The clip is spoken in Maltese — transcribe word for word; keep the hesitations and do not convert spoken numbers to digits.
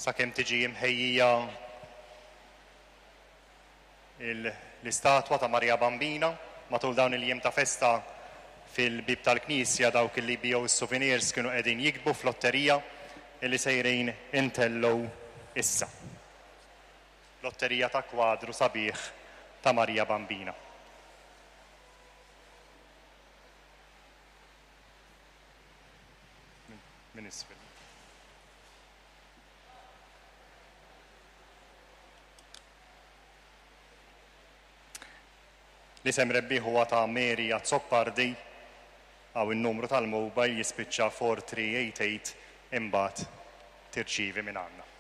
sakemm tiġi mħejjija l-istatwa ta' Marija Bambina matul dawn il-jiem ta' festa fil-bib tal-Knisja dawk li bijew is-souvenirs kienu qegħdin jiktbu f'lotterija illi sejrin intellow issa. Lotterija ta' kwadru sabiħ ta' Marija Bambina. Min isfel. L-isem rebbieħ huwa ta' Mary Azzoppardi għaw il-numru tal-mobile jispiċċa four three eight eight imbagħad tirċievi minn għandna.